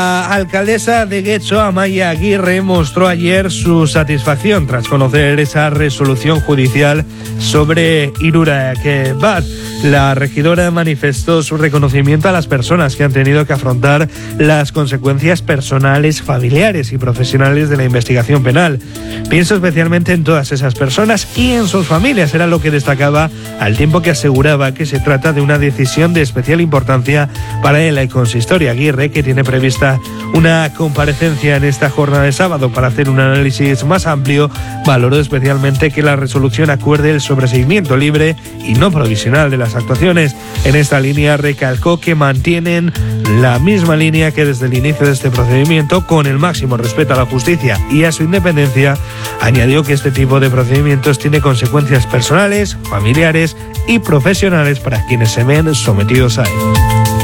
La alcaldesa de Getxo, Amaia Aguirre, mostró ayer su satisfacción tras conocer esa resolución judicial sobre Irurek-Bat. La regidora manifestó su reconocimiento a las personas que han tenido que afrontar las consecuencias personales, familiares y profesionales de la investigación penal. Pienso especialmente en todas esas personas y en sus familias, era lo que destacaba, al tiempo que aseguraba que se trata de una decisión de especial importancia para la consistoria. Aguirre, que tiene prevista una comparecencia en esta jornada de sábado para hacer un análisis más amplio, valoró especialmente que la resolución acuerde el sobreseimiento libre y no provisional de las actuaciones. En esta línea recalcó que mantienen la misma línea que desde el inicio de este procedimiento, con el máximo respeto a la justicia y a su independencia. Añadió que este tipo de procedimientos tiene consecuencias personales, familiares y profesionales para quienes se ven sometidos a él.